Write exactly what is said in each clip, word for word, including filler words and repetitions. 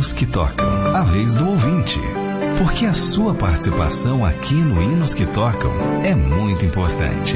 Hinos que Tocam, a vez do ouvinte. Porque a sua participação aqui no Hinos que Tocam é muito importante.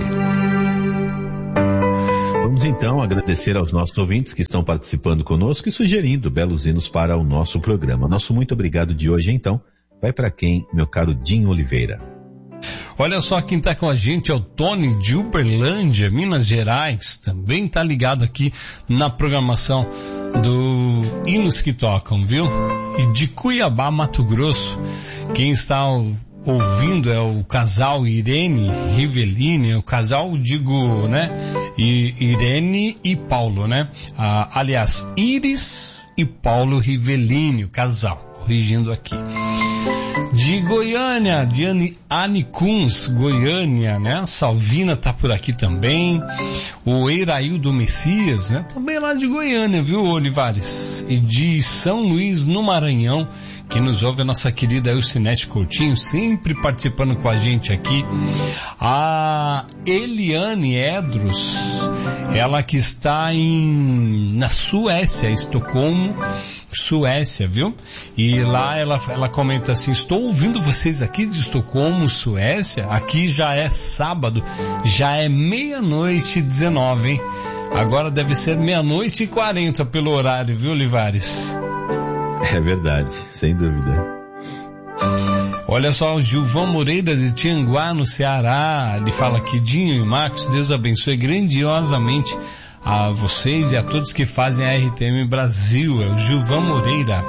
Vamos então agradecer aos nossos ouvintes que estão participando conosco e sugerindo belos hinos para o nosso programa. Nosso muito obrigado de hoje, então, vai para quem, meu caro Dinho Oliveira? Olha só quem tá com a gente é o Tony de Uberlândia, Minas Gerais, também tá ligado aqui na programação do Hinos que Tocam, viu? E de Cuiabá, Mato Grosso, quem está ouvindo é o casal Irene Rivellini, o casal, digo, né? E Irene e Paulo, né? Ah, aliás, Iris e Paulo Rivellini, o casal, corrigindo aqui. De Goiânia, de Anicuns, Goiânia, né? Salvina tá por aqui também. O Eiraildo Messias, né? Também lá de Goiânia, viu, Olivares? E de São Luís, no Maranhão, que nos ouve a nossa querida Elcinete Coutinho, sempre participando com a gente aqui. A Eliane Edros, ela que está em, na Suécia, Estocolmo, Suécia, viu? E lá ela, ela comenta assim: estou ouvindo vocês aqui de Estocolmo, Suécia. Aqui já é sábado, já é meia-noite e dezenove, hein? Agora deve ser meia-noite e quarenta pelo horário, viu, Olivares? É verdade, sem dúvida. Olha só, o Gilvão Moreira de Tianguá, no Ceará, ele fala aqui: Dinho e Marcos, Deus abençoe grandiosamente a vocês e a todos que fazem a R T M Brasil. É o Gilvão Moreira.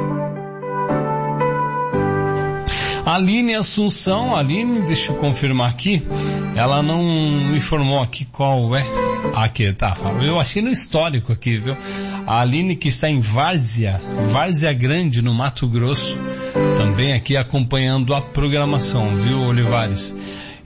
Aline Assunção, Aline, deixa eu confirmar aqui, ela não informou aqui qual é. Aqui, tá, eu achei no histórico aqui, viu? A Aline que está em Várzea, Várzea Grande, no Mato Grosso, também aqui acompanhando a programação, viu, Olivares?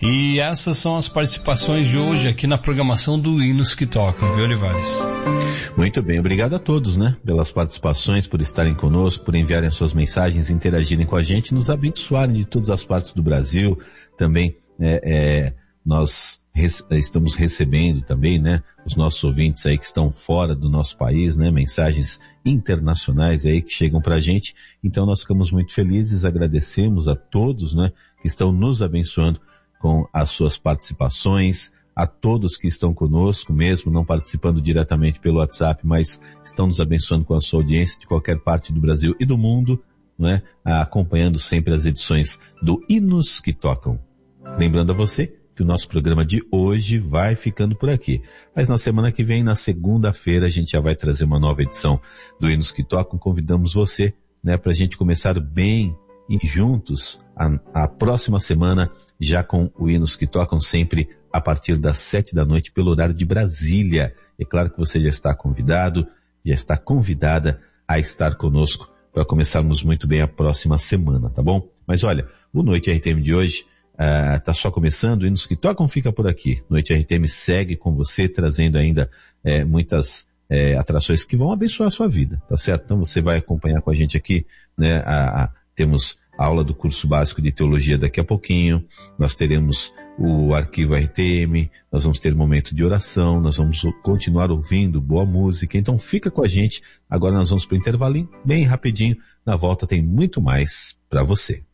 E essas são as participações de hoje aqui na programação do Hinos que Tocam, viu, Olivares? Muito bem, obrigado a todos, né, pelas participações, por estarem conosco, por enviarem suas mensagens, interagirem com a gente, nos abençoarem de todas as partes do Brasil. Também é, é, nós res, estamos recebendo também, né, os nossos ouvintes aí que estão fora do nosso país, né, mensagens internacionais aí que chegam pra gente. Então nós ficamos muito felizes, agradecemos a todos, né, que estão nos abençoando com as suas participações, a todos que estão conosco, mesmo não participando diretamente pelo WhatsApp, mas estão nos abençoando com a sua audiência de qualquer parte do Brasil e do mundo, não é? Acompanhando sempre as edições do Hinos que Tocam. Lembrando a você que o nosso programa de hoje vai ficando por aqui. Mas na semana que vem, na segunda-feira, a gente já vai trazer uma nova edição do Hinos que Tocam. Convidamos você, né, para a gente começar bem e juntos a, a próxima semana, já com o Hinos que Tocam, sempre a partir das sete da noite pelo horário de Brasília. É claro que você já está convidado, já está convidada a estar conosco para começarmos muito bem a próxima semana, tá bom? Mas olha, o Noite R T M de hoje está uh, só começando, o Hinos que Tocam fica por aqui. Noite R T M segue com você, trazendo ainda eh, muitas eh, atrações que vão abençoar a sua vida, tá certo? Então você vai acompanhar com a gente aqui, né? A, a, temos a aula do curso básico de teologia daqui a pouquinho, nós teremos o arquivo R T M, nós vamos ter momento de oração, nós vamos continuar ouvindo boa música, então fica com a gente. Agora nós vamos para o intervalinho, bem rapidinho, na volta tem muito mais para você.